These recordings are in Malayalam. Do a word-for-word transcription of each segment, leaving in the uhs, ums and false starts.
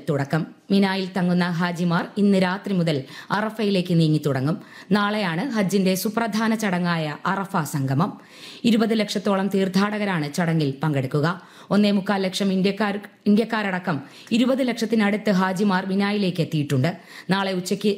തുടക്കം. മിനായിൽ തങ്ങുന്ന ഹാജിമാർ ഇന്ന് രാത്രി മുതൽ അറഫയിലേക്ക് നീങ്ങി തുടങ്ങും. നാളെയാണ് ഹജ്ജിന്റെ സുപ്രധാന ചടങ്ങായ അറഫ സംഗമം. ഇരുപത് ലക്ഷത്തോളം തീർത്ഥാടകരാണ് ചടങ്ങിൽ പങ്കെടുക്കുക. ഒന്നേ മുക്കാൽ ലക്ഷം ഇന്ത്യക്കാർ ഇന്ത്യക്കാരടക്കം ഇരുപത് ലക്ഷത്തിനടുത്ത് ഹാജിമാർ മിനായിലേക്ക് എത്തിയിട്ടുണ്ട്. നാളെ ഉച്ചയ്ക്ക്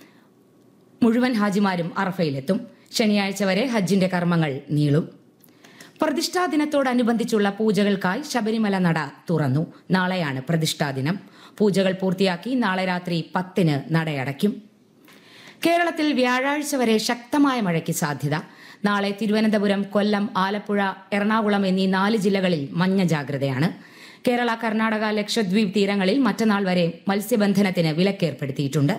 മുഴുവൻ ഹാജിമാരും അറഫയിലെത്തും. ശനിയാഴ്ച വരെ ഹജ്ജിന്റെ കർമ്മങ്ങൾ നീളും. പ്രതിഷ്ഠാ ദിനത്തോടനുബന്ധിച്ചുള്ള പൂജകൾക്കായി ശബരിമല നട തുറന്നു. നാളെയാണ് പ്രതിഷ്ഠാ ദിനം. പൂജകൾ പൂർത്തിയാക്കി നാളെ രാത്രി പത്തിന് നടയടയ്ക്കും. കേരളത്തിൽ വ്യാഴാഴ്ച വരെ ശക്തമായ മഴയ്ക്ക് സാധ്യത. നാളെ തിരുവനന്തപുരം, കൊല്ലം, ആലപ്പുഴ, എറണാകുളം എന്നീ നാല് ജില്ലകളിൽ മഞ്ഞ ജാഗ്രതയാണ്. കേരള, കർണാടക, ലക്ഷദ്വീപ് തീരങ്ങളിൽ മറ്റന്നാൾ വരെ മത്സ്യബന്ധനത്തിന് വിലക്കേർപ്പെടുത്തിയിട്ടുണ്ട്.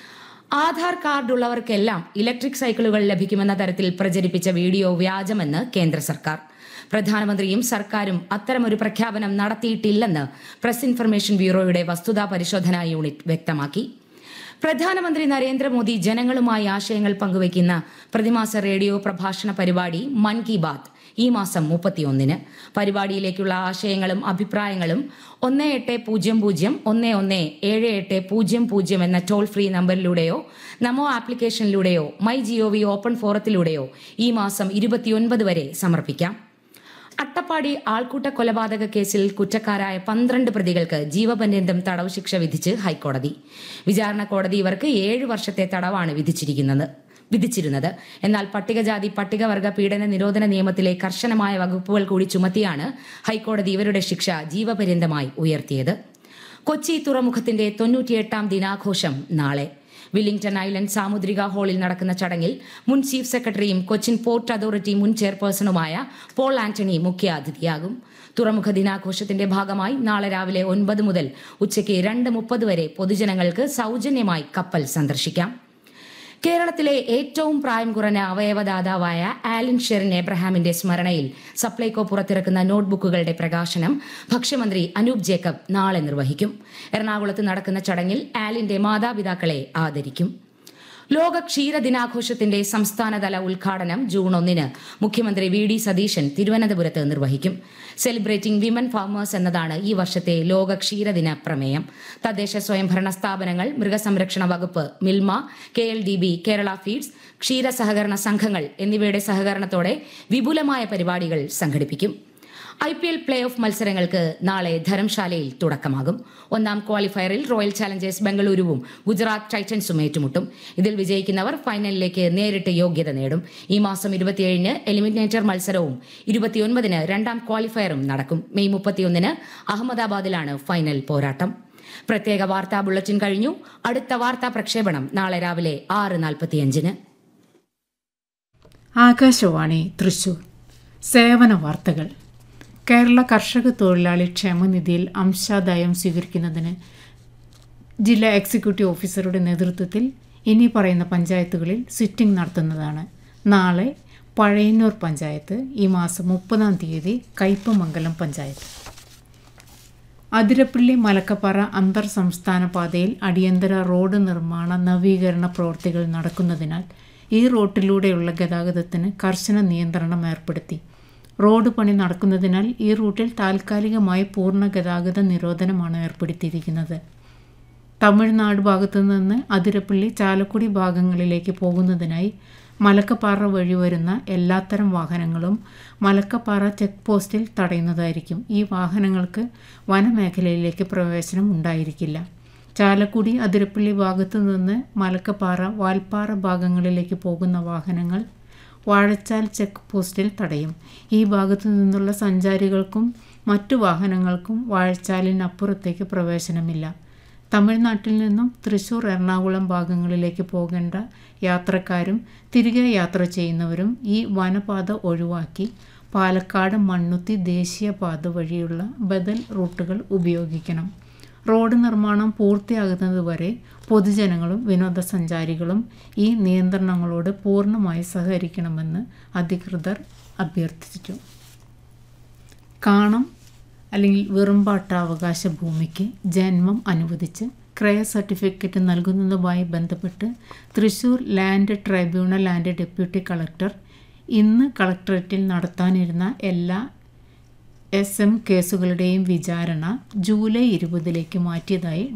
ആധാർ കാർഡുള്ളവർക്കെല്ലാം ഇലക്ട്രിക് സൈക്കിളുകൾ ലഭിക്കുമെന്ന തരത്തിൽ പ്രചരിപ്പിച്ച വീഡിയോ വ്യാജമെന്ന് കേന്ദ്ര സർക്കാർ. പ്രധാനമന്ത്രിയും സർക്കാരും അത്തരമൊരു പ്രഖ്യാപനം നടത്തിയിട്ടില്ലെന്ന് പ്രസ് ഇൻഫർമേഷൻ ബ്യൂറോയുടെ വസ്തുതാ പരിശോധനാ യൂണിറ്റ് വ്യക്തമാക്കി. പ്രധാനമന്ത്രി നരേന്ദ്രമോദി ജനങ്ങളുമായി ആശയങ്ങൾ പങ്കുവയ്ക്കുന്ന പ്രതിമാസ റേഡിയോ പ്രഭാഷണ പരിപാടി മൻ കി ബാത്ത് ഈ മാസം മുപ്പത്തിയൊന്നിന്. പരിപാടിയിലേക്കുള്ള ആശയങ്ങളും അഭിപ്രായങ്ങളും ഒന്ന് എട്ട് പൂജ്യം പൂജ്യം ഒന്ന് ഒന്ന് ഏഴ് എട്ട് പൂജ്യം പൂജ്യം എന്ന toll free നമ്പറിലൂടെയോ Namo ആപ്ലിക്കേഷനിലൂടെയോ my G O V open ഫോറത്തിലൂടെയോ ഈ മാസം ഇരുപത്തിയൊൻപത് വരെ സമർപ്പിക്കാം. അട്ടപ്പാടി ആൾക്കൂട്ട കൊലപാതക കേസിൽ കുറ്റക്കാരായ പന്ത്രണ്ട് പ്രതികൾക്ക് ജീവപര്യന്തം തടവ് ശിക്ഷ വിധിച്ച് ഹൈക്കോടതി. വിചാരണ കോടതി ഇവർക്ക് ഏഴ് വർഷത്തെ തടവാണ് വിധിച്ചിരിക്കുന്നത് വിധിച്ചിരുന്നത് എന്നാൽ പട്ടികജാതി പട്ടികവർഗ പീഡന നിരോധന നിയമത്തിലെ കർശനമായ വകുപ്പുകൾ കൂടി ചുമത്തിയാണ് ഹൈക്കോടതി ഇവരുടെ ശിക്ഷ ജീവപര്യന്തമായി ഉയർത്തിയത്. കൊച്ചി തുറമുഖത്തിന്റെ തൊണ്ണൂറ്റിയെട്ടാം ദിനാഘോഷം നാളെ. വില്ലിംഗ്ടൺ ഐലൻഡ് സാമുദ്രിക ഹാളിൽ നടക്കുന്ന ചടങ്ങിൽ മുൻ ചീഫ് സെക്രട്ടറിയും കൊച്ചിൻ പോർട്ട് അതോറിറ്റി മുൻ ചെയർപേഴ്സണുമായ പോൾ ആന്റണി മുഖ്യാതിഥിയാകും. തുറമുഖ ദിനാഘോഷത്തിന്റെ ഭാഗമായി നാളെ രാവിലെ ഒൻപത് മുതൽ ഉച്ചയ്ക്ക് രണ്ട് മുപ്പത് വരെ പൊതുജനങ്ങൾക്ക് സൗജന്യമായി കപ്പൽ സന്ദർശിക്കാം. കേരളത്തിലെ ഏറ്റവും പ്രായം കുറഞ്ഞ അവയവദാതാവായ ആലിൻ ഷെറിൻ എബ്രഹാമിന്റെ സ്മരണയിൽ സപ്ലൈകോ പുറത്തിറക്കുന്ന നോട്ട്ബുക്കുകളുടെ പ്രകാശനം ഭക്ഷ്യമന്ത്രി അനൂപ് ജേക്കബ് നാളെ നിർവഹിക്കും. എറണാകുളത്ത് നടക്കുന്ന ചടങ്ങിൽ ആലിന്റെ മാതാപിതാക്കളെ ആദരിക്കും. ലോക ക്ഷീര ദിനാഘോഷത്തിന്റെ സംസ്ഥാനതല ഉദ്ഘാടനം ജൂൺ ഒന്നിന് മുഖ്യമന്ത്രി വി ഡി സതീശൻ തിരുവനന്തപുരത്ത് നിർവഹിക്കും. സെലിബ്രേറ്റിംഗ് വിമൻ ഫാർമേഴ്സ് എന്നതാണ് ഈ വർഷത്തെ ലോക ക്ഷീരദിന പ്രമേയം. തദ്ദേശ സ്വയംഭരണ സ്ഥാപനങ്ങൾ, മൃഗസംരക്ഷണ വകുപ്പ്, Milma, K L D B, Kerala feeds, ക്ഷീര സഹകരണ സംഘങ്ങൾ എന്നിവയുടെ സഹകരണത്തോടെ വിപുലമായ പരിപാടികൾ സംഘടിപ്പിക്കും. I P L play off മത്സരങ്ങൾക്ക് നാളെ ധരംശാലയിൽ തുടക്കമാകും. ഒന്നാം ക്വാളിഫയറിൽ റോയൽ ചാലഞ്ചേഴ്സ് ബംഗളൂരുവും ഗുജറാത്ത് ടൈറ്റൻസും ഏറ്റുമുട്ടും. ഇതിൽ വിജയിക്കുന്നവർ ഫൈനലിലേക്ക് നേരിട്ട് യോഗ്യത നേടും. ഈ മാസം ഇരുപത്തിയേഴിന് എലിമിനേറ്റർ മത്സരവും ഇരുപത്തിയൊൻപതിന് രണ്ടാം ക്വാളിഫയറും നടക്കും. മെയ് മുപ്പത്തിയൊന്നിന് അഹമ്മദാബാദിലാണ് ഫൈനൽ പോരാട്ടം. പ്രത്യേക വാർത്താ ബുള്ളറ്റിൻ കഴിഞ്ഞു. അടുത്ത വാർത്താ പ്രക്ഷേപണം നാളെ രാവിലെ ആറ് നാൽപ്പത്തിയഞ്ചിന്. ആകാശവാണി തൃശൂർ. സേവന വാർത്തകൾ. കേരള കർഷക തൊഴിലാളി ക്ഷേമനിധിയിൽ അംശാദായം സ്വീകരിക്കുന്നതിന് ജില്ലാ എക്സിക്യൂട്ടീവ് ഓഫീസറുടെ നേതൃത്വത്തിൽ ഇനി പറയുന്ന പഞ്ചായത്തുകളിൽ സിറ്റിംഗ് നടത്തുന്നതാണ്. നാളെ പഴയന്നൂർ പഞ്ചായത്ത്, ഈ മാസം മുപ്പതാം തീയതി കയ്പമംഗലം പഞ്ചായത്ത്. അതിരപ്പള്ളി മലക്കപ്പാറ അന്തർ സംസ്ഥാന പാതയിൽ അടിയന്തര റോഡ് നിർമ്മാണ നവീകരണ പ്രവൃത്തികൾ നടക്കുന്നതിനാൽ ഈ റൂട്ടിലൂടെയുള്ള ഗതാഗതത്തിന് കർശന നിയന്ത്രണം ഏർപ്പെടുത്തി. റോഡ് പണി നടക്കുന്നതിനാൽ ഈ റൂട്ടിൽ താൽക്കാലികമായി പൂർണ്ണ ഗതാഗത നിരോധനമാണ് ഏർപ്പെടുത്തിയിരിക്കുന്നത്. തമിഴ്നാട് ഭാഗത്തു നിന്ന് അതിരപ്പള്ളി, ചാലക്കുടി ഭാഗങ്ങളിലേക്ക് പോകുന്നതിനായി മലക്കപ്പാറ വഴി വരുന്ന എല്ലാത്തരം വാഹനങ്ങളും മലക്കപ്പാറ ചെക്ക് പോസ്റ്റിൽ തടയുന്നതായിരിക്കും. ഈ വാഹനങ്ങൾക്ക് വനമേഖലയിലേക്ക് പ്രവേശനം ഉണ്ടായിരിക്കില്ല. ചാലക്കുടി, അതിരപ്പള്ളി ഭാഗത്തു നിന്ന് മലക്കപ്പാറ, വാൽപ്പാറ ഭാഗങ്ങളിലേക്ക് പോകുന്ന വാഹനങ്ങൾ വാഴച്ചാൽ ചെക്ക് പോസ്റ്റിൽ തടയും. ഈ ഭാഗത്തു നിന്നുള്ള സഞ്ചാരികൾക്കും മറ്റു വാഹനങ്ങൾക്കും വാഴച്ചാലിനപ്പുറത്തേക്ക് പ്രവേശനമില്ല. തമിഴ്നാട്ടിൽ നിന്നും തൃശൂർ, എറണാകുളം ഭാഗങ്ങളിലേക്ക് പോകേണ്ട യാത്രക്കാരും തിരികെ യാത്ര ചെയ്യുന്നവരും ഈ വനപാത ഒഴിവാക്കി പാലക്കാട് മണ്ണുത്തി ദേശീയപാത വഴിയുള്ള ബദൽ റൂട്ടുകൾ ഉപയോഗിക്കണം. റോഡ് നിർമ്മാണം പൂർത്തിയാകുന്നതുവരെ പൊതുജനങ്ങളും വിനോദസഞ്ചാരികളും ഈ നിയന്ത്രണങ്ങളോട് പൂർണ്ണമായി സഹകരിക്കണമെന്ന് അധികൃതർ അഭ്യർത്ഥിച്ചു. കാണം അല്ലെങ്കിൽ വെറുമ്പാട്ടാവകാശ ഭൂമിക്ക് ജന്മം അനുവദിച്ച് ക്രയ സർട്ടിഫിക്കറ്റ് നൽകുന്നതുമായി ബന്ധപ്പെട്ട് Thrissur land tribunal and deputy collector ഇന്ന് കളക്ടറേറ്റിൽ നടത്താനിരുന്ന എല്ലാ എസ് എം കേസുകളുടെയും വിചാരണ ജൂലൈ ഇരുപതിലേക്ക് മാറ്റിയതായി